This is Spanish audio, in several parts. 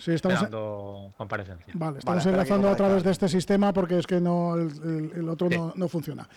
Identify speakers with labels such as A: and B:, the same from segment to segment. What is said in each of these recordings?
A: Sí, estamos
B: esperando comparecencia.
A: Vale, estamos enlazando a través de este sistema porque es que no el otro no funciona.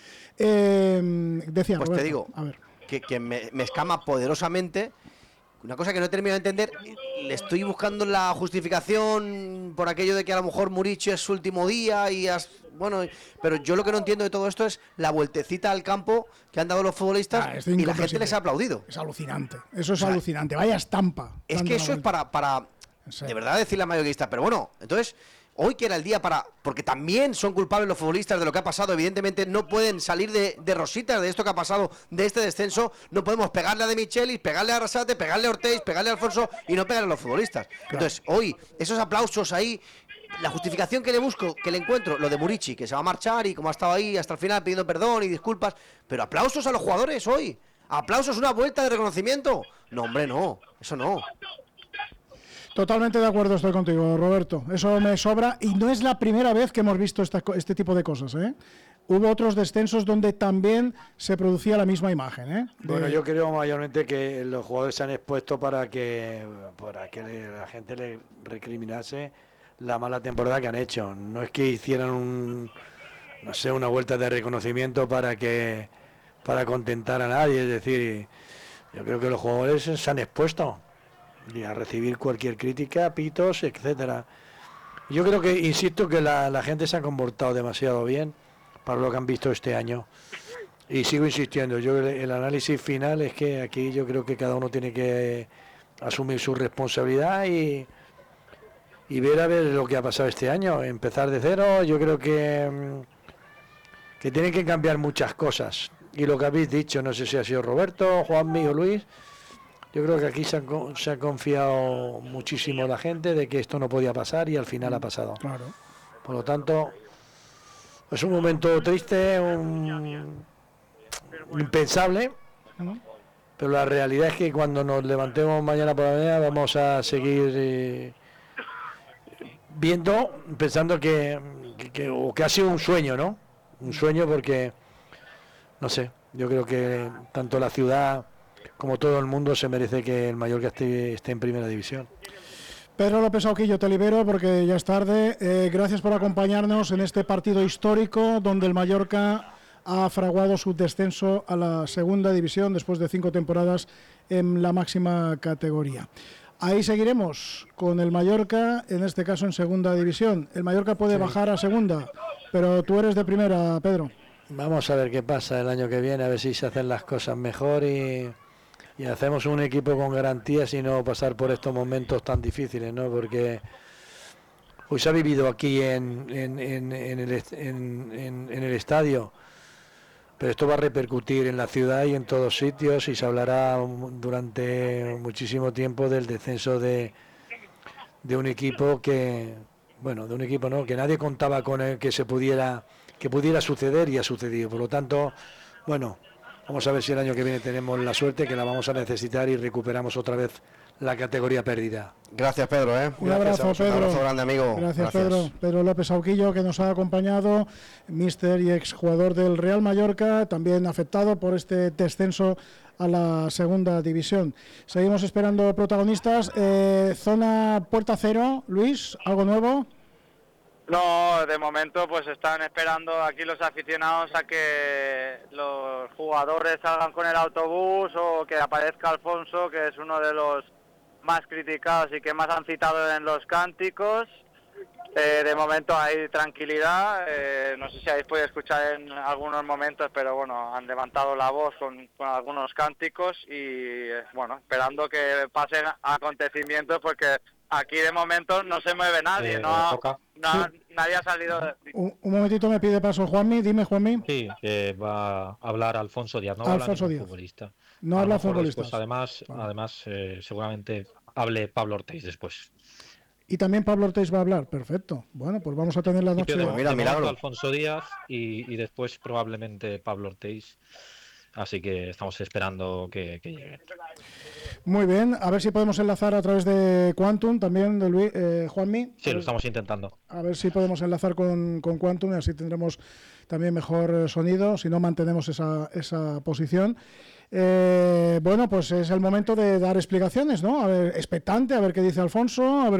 A: Decía
C: pues
A: Roberto,
C: te digo
A: a ver.
C: que me escama poderosamente. Una cosa que no he terminado de entender, le estoy buscando la justificación por aquello de que a lo mejor Murici es su último día bueno, pero yo lo que no entiendo de todo esto es la vueltecita al campo que han dado los futbolistas y la gente les ha aplaudido.
A: Es alucinante, eso es alucinante, vaya estampa.
C: Es que eso es para de verdad decirle a mayoquista, pero bueno, entonces hoy que era el día porque también son culpables los futbolistas de lo que ha pasado, evidentemente no pueden salir de rositas de esto que ha pasado, de este descenso, no podemos pegarle a De Michelis, pegarle a Arrasate, pegarle a Ortiz, pegarle a Alfonso y no pegarle a los futbolistas. Claro. Entonces hoy, esos aplausos ahí, la justificación que le busco, que le encuentro, lo de Murici, que se va a marchar y como ha estado ahí hasta el final pidiendo perdón y disculpas, pero aplausos a los jugadores hoy, aplausos, una vuelta de reconocimiento, no hombre, no, eso no.
A: Totalmente de acuerdo estoy contigo, Roberto. Eso me sobra y no es la primera vez que hemos visto este tipo de cosas, ¿eh? Hubo otros descensos donde también se producía la misma imagen, ¿eh?
D: Bueno, yo creo mayormente que los jugadores se han expuesto para que la gente le recriminase la mala temporada que han hecho. No es que hicieran una vuelta de reconocimiento para contentar a nadie. Es decir, yo creo que los jugadores se han expuesto y a recibir cualquier crítica, pitos, etcétera. Yo creo que, insisto, que la gente se ha comportado demasiado bien para lo que han visto este año. Y sigo insistiendo, el análisis final es que aquí yo creo que cada uno tiene que asumir su responsabilidad y ver a ver lo que ha pasado este año, empezar de cero. Yo creo que tienen que cambiar muchas cosas. Y lo que habéis dicho, no sé si ha sido Roberto, Juanmi o Luis, yo creo que aquí se ha confiado muchísimo la gente de que esto no podía pasar y al final ha pasado.
A: Claro.
D: Por lo tanto, es un momento triste, impensable, pero la realidad es que cuando nos levantemos mañana por la mañana vamos a seguir viendo, pensando que ha sido un sueño, ¿no? Un sueño porque, no sé, yo creo que tanto la ciudad como todo el mundo se merece que el Mallorca esté en primera división.
A: Pedro López Sauquillo, te libero porque ya es tarde. Gracias por acompañarnos en este partido histórico donde el Mallorca ha fraguado su descenso a la segunda división después de 5 temporadas en la máxima categoría. Ahí seguiremos con el Mallorca, en este caso en segunda división. El Mallorca puede bajar a segunda, pero tú eres de primera, Pedro.
D: Vamos a ver qué pasa el año que viene, a ver si se hacen las cosas mejor y hacemos un equipo con garantías y no pasar por estos momentos tan difíciles, ¿no? Porque hoy se ha vivido aquí en el estadio, pero esto va a repercutir en la ciudad y en todos sitios y se hablará durante muchísimo tiempo del descenso de un equipo que nadie contaba con él que pudiera suceder y ha sucedido. Por lo tanto, bueno, vamos a ver si el año que viene tenemos la suerte que la vamos a necesitar y recuperamos otra vez la categoría perdida.
C: Gracias, Pedro.
A: Un abrazo, Pedro.
C: Un abrazo grande, amigo.
A: Gracias, Pedro. Pedro López Sauquillo, que nos ha acompañado, míster y exjugador del Real Mallorca, también afectado por este descenso a la segunda división. Seguimos esperando protagonistas. Zona Puerta Cero, Luis, ¿algo nuevo?
E: No, de momento pues están esperando aquí los aficionados a que los jugadores salgan con el autobús o que aparezca Alfonso, que es uno de los más criticados y que más han citado en los cánticos. De momento hay tranquilidad, no sé si habéis podido escuchar en algunos momentos, pero bueno, han levantado la voz con algunos cánticos y bueno, esperando que pasen acontecimientos porque aquí de momento no se mueve nadie, nadie ha salido.
A: Un momentito, me pide paso Juanmi, dime Juanmi.
B: Sí, que va a hablar Alfonso Díaz, no va a hablar ningún futbolista.
A: No habla futbolista.
B: Además, seguramente hable Pablo Ortiz después.
A: Y también Pablo Ortiz va a hablar, perfecto. Bueno, pues vamos a tener la noche.
C: Mira,
B: Alfonso Díaz y después probablemente Pablo Ortiz. Así que estamos esperando que lleguen.
A: Muy bien, a ver si podemos enlazar a través de Quantum también, de Luis, Juanmi.
B: Sí, lo estamos intentando.
A: A ver si podemos enlazar con Quantum y así tendremos también mejor sonido, si no mantenemos esa posición. Bueno, pues es el momento de dar explicaciones, ¿no? A ver, expectante, a ver qué dice Alfonso, a ver